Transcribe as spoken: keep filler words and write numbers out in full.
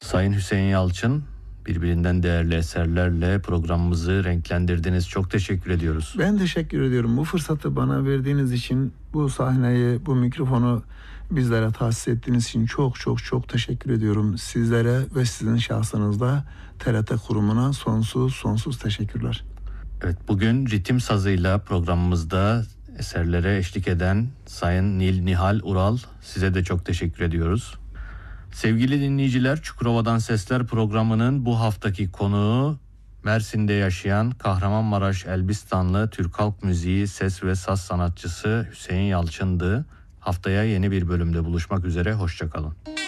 Sayın Hüseyin Yalçın, birbirinden değerli eserlerle programımızı renklendirdiniz. Çok teşekkür ediyoruz. Ben teşekkür ediyorum. Bu fırsatı bana verdiğiniz için, bu sahneyi, bu mikrofonu bizlere tahsis ettiğiniz için çok çok çok teşekkür ediyorum. Sizlere ve sizin şahsınızda T R T kurumuna sonsuz sonsuz teşekkürler. Evet, bugün ritim sazıyla programımızda eserlere eşlik eden Sayın Nil Nihal Ural, size de çok teşekkür ediyoruz. Sevgili dinleyiciler, Çukurova'dan Sesler programının bu haftaki konuğu Mersin'de yaşayan Kahramanmaraş Elbistanlı Türk halk müziği ses ve saz sanatçısı Hüseyin Yalçın'dı. Haftaya yeni bir bölümde buluşmak üzere, hoşça kalın.